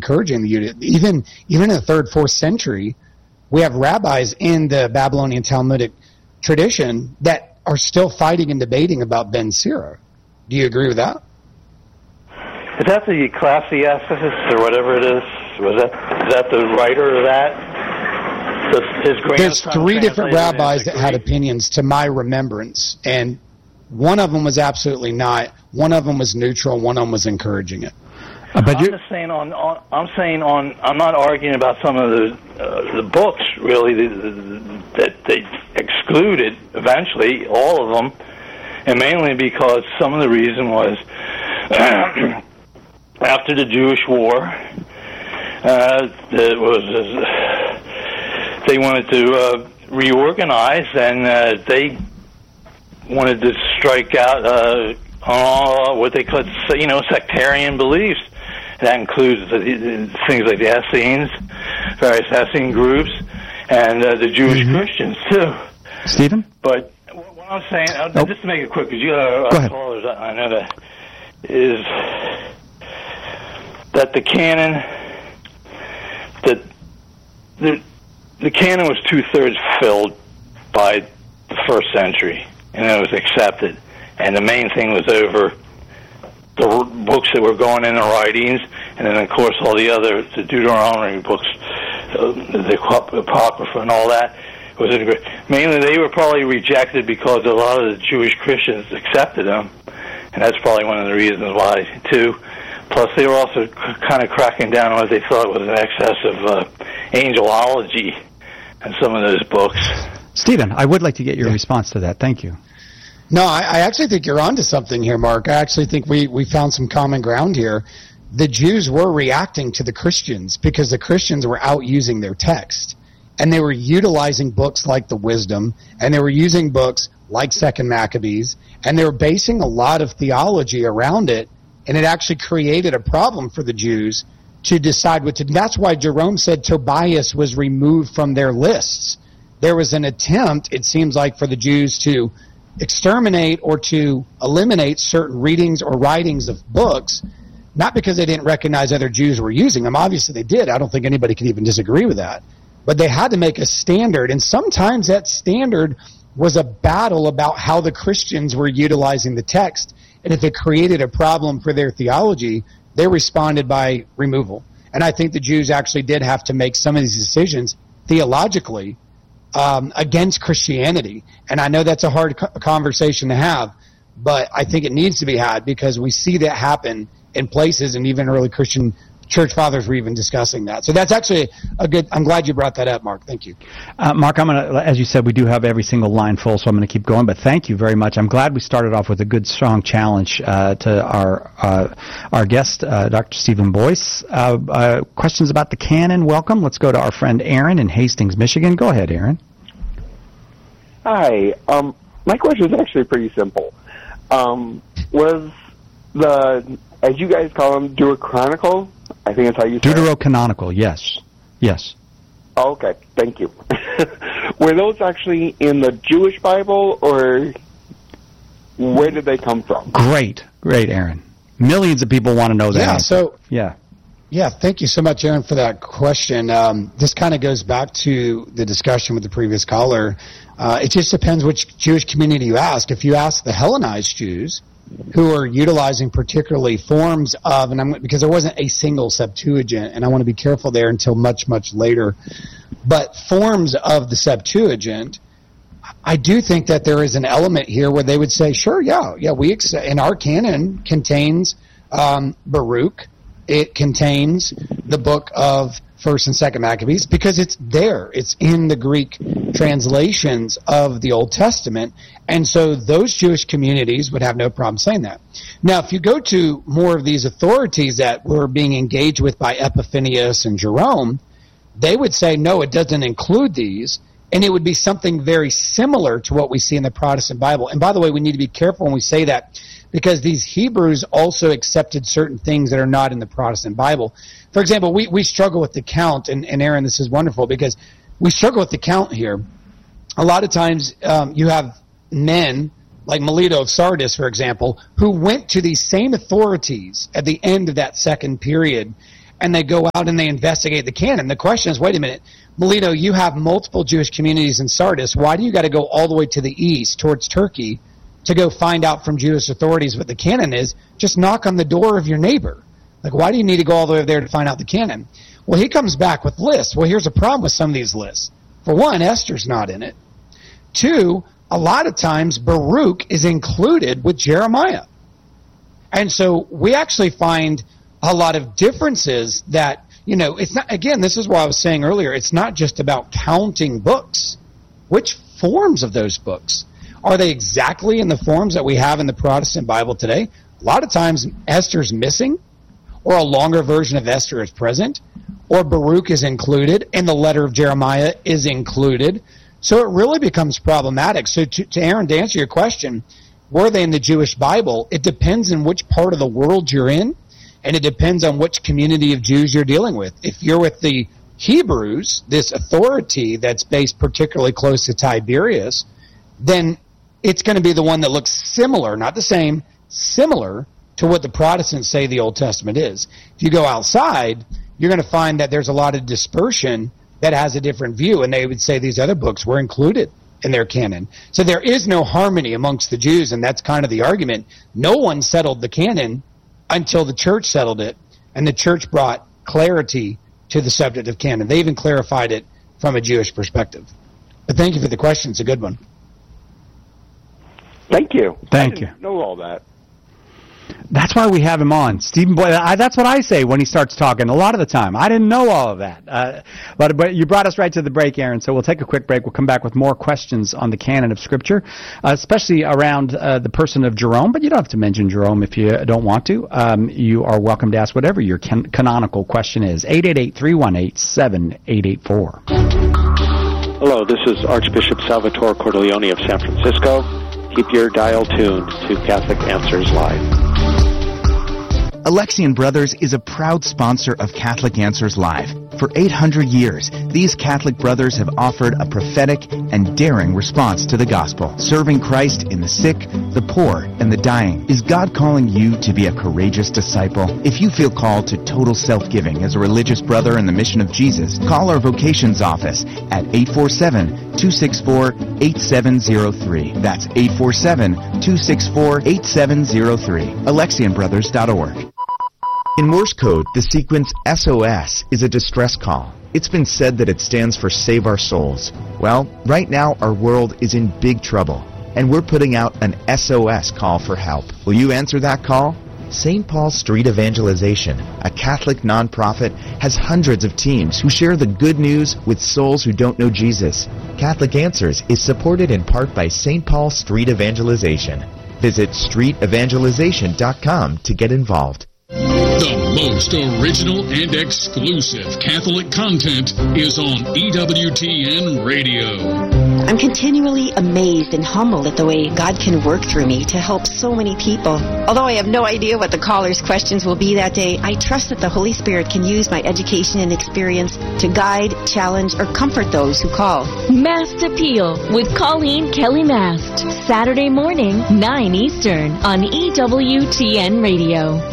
encouraging the even in the 3rd, 4th century, we have rabbis in the Babylonian Talmudic tradition that are still fighting and debating about Ben Sira. Do you agree with that? Is that the Ecclesiastes or whatever it is? Is that the writer of that? There's 3 different rabbis that had opinions to my remembrance, and one of them was absolutely not. One of them was neutral. One of them was encouraging it. I'm just saying I'm not arguing about some of the books really that they excluded eventually, all of them, and mainly because some of the reason was after the Jewish War, they wanted to reorganize, and they wanted to strike out what they call, sectarian beliefs. That includes things like the Essenes, various Essene groups, and the Jewish Christians too. Stephen? But what I'm saying, just to make it quick, because you got callers, I know that, is that the canon, the canon was 2/3 filled by the 1st century, and it was accepted. And the main thing was over the books that were going in the writings, and then, of course, all the Deuteronomy books, the Apocrypha and all that. Mainly they were probably rejected because a lot of the Jewish Christians accepted them, and that's probably one of the reasons why, too. Plus, they were also kind of cracking down on what they thought was an excess of angelology in some of those books. Stephen, I would like to get your response to that. Thank you. No, I actually think you're onto something here, Mark. I actually think we found some common ground here. The Jews were reacting to the Christians because the Christians were out using their text. And they were utilizing books like the Wisdom, and they were using books like 2nd Maccabees, and they were basing a lot of theology around it, and it actually created a problem for the Jews to decide what to do. That's why Jerome said Tobias was removed from their lists. There was an attempt, it seems like, for the Jews to exterminate or to eliminate certain readings or writings of books, not because they didn't recognize other Jews were using them. Obviously they did. I don't think anybody could even disagree with that. But they had to make a standard, and sometimes that standard was a battle about how the Christians were utilizing the text, and if it created a problem for their theology, they responded by removal. And I think the Jews actually did have to make some of these decisions theologically against Christianity. And I know that's a hard conversation to have, but I think it needs to be had because we see that happen in places, and even early Christian church fathers were even discussing that. So that's actually I'm glad you brought that up, Mark. Thank you. Mark, I'm going to, as you said, we do have every single line full, so I'm going to keep going, but thank you very much. I'm glad we started off with a good, strong challenge to our guest, Dr. Stephen Boyce. Questions about the canon, welcome. Let's go to our friend Aaron in Hastings, Michigan. Go ahead, Aaron. Hi. My question is actually pretty simple. Was the, as you guys call them, Deuterocanonical? I think that's how you say it. Deuterocanonical, yes. Yes. Oh, okay, thank you. Were those actually in the Jewish Bible, or where did they come from? Great, Aaron. Millions of people want to know that. Yeah, thank you so much, Aaron, for that question. This kind of goes back to the discussion with the previous caller. It just depends which Jewish community you ask. If you ask the Hellenized Jews, who are utilizing particularly forms of, because there wasn't a single Septuagint, and I want to be careful there until much, much later, but forms of the Septuagint, I do think that there is an element here where they would say, sure, we accept, and our canon contains Baruch, it contains the book of 1st and 2nd Maccabees, because it's there. It's in the Greek translations of the Old Testament. And so those Jewish communities would have no problem saying that. Now, if you go to more of these authorities that were being engaged with by Epiphanius and Jerome, they would say, no, it doesn't include these. And it would be something very similar to what we see in the Protestant Bible. And by the way, we need to be careful when we say that, because these Hebrews also accepted certain things that are not in the Protestant Bible. For example, we struggle with the count, and Aaron, this is wonderful, because we struggle with the count here. A lot of times you have men, like Melito of Sardis, for example, who went to these same authorities at the end of that second period, and they go out and they investigate the canon. The question is, wait a minute, Melito, you have multiple Jewish communities in Sardis. Why do you got to go all the way to the east towards Turkey to go find out from Jewish authorities what the canon is? Just knock on the door of your neighbor. Like, why do you need to go all the way over there to find out the canon? Well, he comes back with lists. Well, here's a problem with some of these lists. For one, Esther's not in it. Two, a lot of times Baruch is included with Jeremiah. And so we actually find a lot of differences that, it's not, again, this is what I was saying earlier, it's not just about counting books. Which forms of those books? Are they exactly in the forms that we have in the Protestant Bible today? A lot of times Esther's missing, or a longer version of Esther is present, or Baruch is included, and the letter of Jeremiah is included. So it really becomes problematic. So to Aaron, to answer your question, were they in the Jewish Bible? It depends on which part of the world you're in, and it depends on which community of Jews you're dealing with. If you're with the Hebrews, this authority that's based particularly close to Tiberius, then it's going to be the one that looks similar, not the same, similar to what the Protestants say the Old Testament is. If you go outside, you're going to find that there's a lot of dispersion that has a different view, and they would say these other books were included in their canon. So there is no harmony amongst the Jews, and that's kind of the argument. No one settled the canon until the church settled it, and the church brought clarity to the subject of canon. They even clarified it from a Jewish perspective. But thank you for the question. It's a good one. Thank you. Thank you. I didn't know all that. That's why we have him on. Stephen Boyce, that's what I say when he starts talking a lot of the time. I didn't know all of that. But you brought us right to the break, Aaron, so we'll take a quick break. We'll come back with more questions on the canon of Scripture, especially around the person of Jerome. But you don't have to mention Jerome if you don't want to. You are welcome to ask whatever your canonical question is. 888-318-7884. Hello, this is Archbishop Salvatore Cordileone of San Francisco. Keep your dial tuned to Catholic Answers Live. Alexian Brothers is a proud sponsor of Catholic Answers Live. For 800 years, these Catholic brothers have offered a prophetic and daring response to the gospel, serving Christ in the sick, the poor, and the dying. Is God calling you to be a courageous disciple? If you feel called to total self-giving as a religious brother in the mission of Jesus, call our vocations office at 847-264-8703. That's 847-264-8703. AlexianBrothers.org. In Morse code, the sequence SOS is a distress call. It's been said that it stands for Save Our Souls. Well, right now our world is in big trouble, and we're putting out an SOS call for help. Will you answer that call? St. Paul Street Evangelization, a Catholic nonprofit, has hundreds of teams who share the good news with souls who don't know Jesus. Catholic Answers is supported in part by St. Paul Street Evangelization. Visit streetevangelization.com to get involved. The most original and exclusive Catholic content is on EWTN Radio. I'm continually amazed and humbled at the way God can work through me to help so many people. Although I have no idea what the callers' questions will be that day, I trust that the Holy Spirit can use my education and experience to guide, challenge, or comfort those who call. Masked Appeal with Colleen Kelly Mast. Saturday morning, 9 Eastern on EWTN Radio.